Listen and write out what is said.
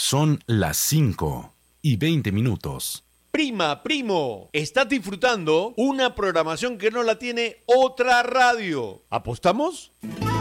Son las 5:20. Prima, primo, estás disfrutando una programación que no la tiene otra radio. ¿Apostamos?